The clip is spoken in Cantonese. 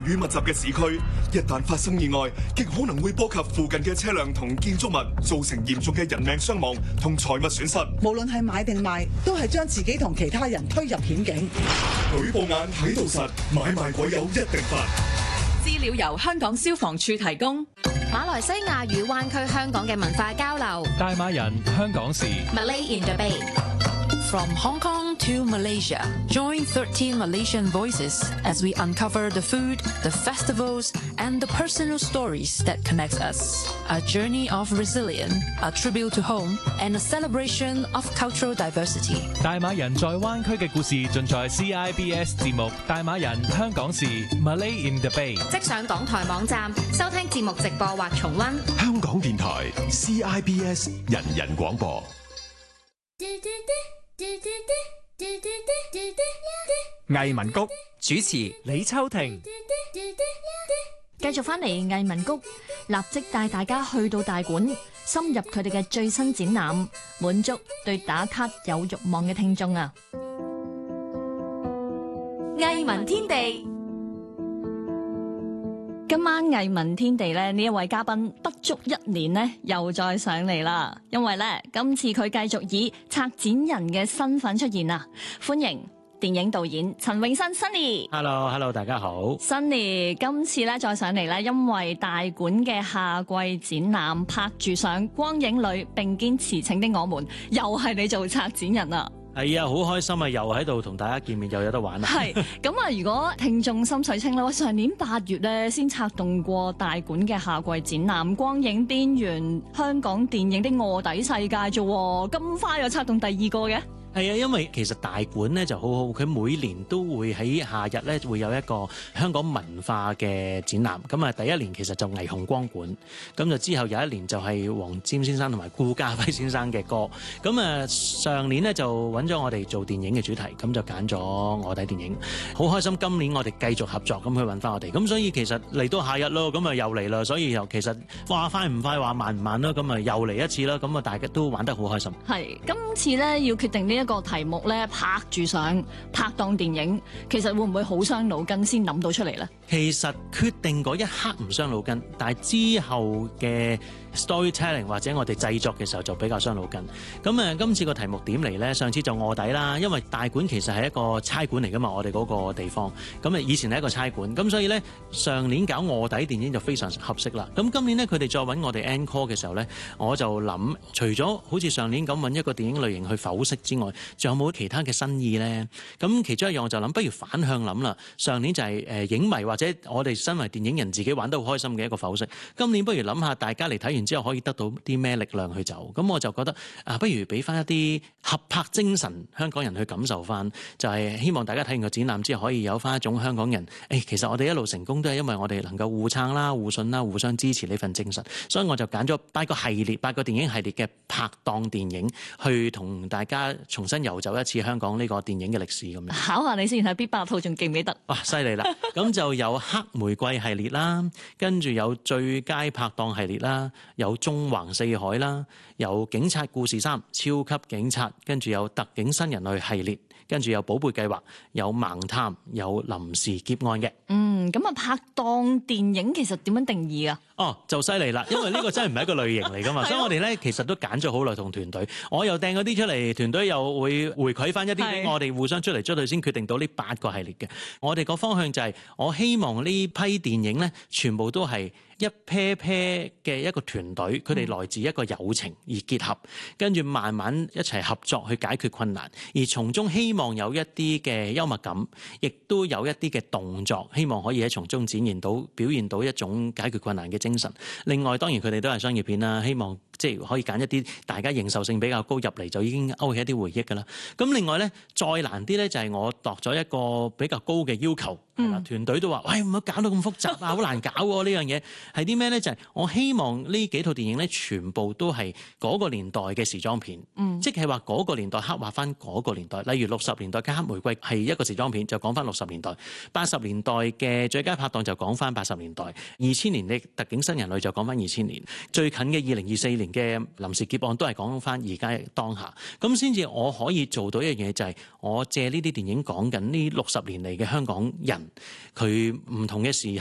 與密集嘅市區，一旦發生意外，極可能會波及附近嘅車輛同建築物，造成嚴重嘅人命傷亡同財物損失。 無論係買定賣，都係將自己同其他人推入險境。 舉報眼睇到實，買賣鬼友一定罰。 資料由香港消防處提供。 馬來西亞與灣區香港嘅文化交流。 大馬人香港事。 Malay in the Bay。 From Hong Kong to Malaysia, join 13 Malaysian voices as we uncover the food, the festivals, and the personal stories that connect us. A journey of resilience, a tribute to home, and a celebration of cultural diversity. 大馬人在灣區嘅故事盡在 CIBS 節目《大馬人香港事》Malay in the Bay。 即上港台網站收聽節目直播或重溫。 香港電台 CIBS 人人廣播。 藝文谷主持李秋婷， 繼續翻嚟藝文谷，立即帶大家去到大館，深入佢哋嘅最新展覽，滿足對打卡有慾望嘅聽眾啊！ 藝文天地。 今晚藝文天地咧，呢一位嘉賓不足1年呢又再上嚟啦，因為咧今次佢繼續以策展人嘅身份出現啊！歡迎電影導演陳永新 Sunny。Hello， 大家好。 Sunny 今次咧再上嚟咧，因為大館嘅夏季展覽拍住上光影裏並肩馳騁的我們，又係你做策展人啊！ 係啊，好開心啊！又喺度同大家見面，又有得玩啦。 係咁啊！如果聽眾心水清咧，我上年8月咧先策動過大館嘅夏季展覽《光影邊緣：香港電影的臥底世界》啫，咁快又策動第2個嘅？ 係啊，因為其實大館咧就好好，佢每年都會喺夏日咧會有一個香港文化嘅展覽。咁啊，第一年其實就霓虹光館，咁就之後有一年就係黃霑先生同埋顧嘉輝先生嘅歌。咁啊，上年咧就揾咗我哋做電影嘅主題，咁就揀咗臥底電影。好開心，今年我哋繼續合作，咁去揾翻我哋。咁所以其實嚟到夏日咯，咁啊又嚟啦。所以又其實話快唔快，話慢唔慢啦。咁啊又嚟一次啦。咁啊大家都玩得好開心。 係今次咧要決定呢一個題目咧，拍住上拍檔電影，其實會唔會好傷腦筋先諗到出嚟咧？ 其實決定嗰一刻唔傷腦筋，但係之後嘅 storytelling 或者我哋製作嘅時候就比較傷腦筋。咁今次個題目點嚟呢？上次就臥底啦，因為大館其實係一個差館嚟㗎嘛，我哋嗰個地方。咁以前係一個差館，咁所以呢，上年搞臥底電影就非常合適啦。咁今年呢，佢哋再揾我哋 encore 嘅時候呢，我就諗除咗好似上年咁揾一個電影類型去剖析之外，仲有冇其他嘅新意呢？咁其中一樣我就諗，不如反向諗啦。上年就係影迷或者我哋身為電影人自己玩得好開心嘅一個剖析。今年不如諗下大家嚟睇完之後可以得到啲咩力量去走。咁我就覺得不如俾翻一啲合拍精神，香港人去感受翻，就係希望大家睇完個展覽之後可以有翻一種香港人，其實我哋一路成功都係因為我哋能夠互撐啦、互信啦、互相支持呢份精神。所以我就揀咗8個電影系列嘅拍檔電影，去同大家重新遊走一次香港呢個電影嘅歷史咁樣。 考下你先，睇邊8套仲記唔記得？ 哇，犀利啦！咁就有黑玫瑰系列啦，跟住有最佳拍檔系列啦，有縱橫四海啦，有警察故事3超級警察，跟住有特警新人類系列，跟住有寶貝計劃，有盲探，有臨時劫案嘅。 咁啊，拍檔電影其實點樣定義啊？ 就犀利啦，因為呢個真係唔係一個類型嚟噶嘛，所以我哋咧其實都揀咗好耐同團隊，我又掟嗰啲出嚟，團隊又會回饋翻一啲俾我哋互相出嚟先決定到呢8個系列嘅。我哋個方向就係，我希望呢批電影咧全部都係一 pair 嘅一個團隊，佢哋來自一個友情而結合，跟住慢慢一齊合作去解決困難，而從中希望有一啲嘅幽默感，亦都有一啲嘅動作，希望可以喺從中展現到表現到一種解決困難嘅精神。另外當然佢哋都係商業片啦，希望即係可以揀一啲大家認受性比較高，入嚟就已經勾起一啲回憶㗎啦。咁另外咧再難啲咧就係我度咗一個比較高嘅要求，團隊都話：喂，唔好搞到咁複雜啊，好難搞喎！呢樣嘢係啲咩咧？就係我希望呢幾套電影咧，全部都係嗰個年代嘅時裝片，即係話嗰個年代刻畫翻嗰個年代。例如60年代嘅黑玫瑰係一個時裝片，就講翻60年代；80年代嘅最佳拍檔就講翻80年代；2000年嘅特警新人類就講翻2000年；最近嘅2024年嘅臨時劫案都係講翻而家當下，咁先至我可以做到一樣嘢，就係我借呢啲電影講緊呢60年嚟嘅香港人，佢唔同嘅時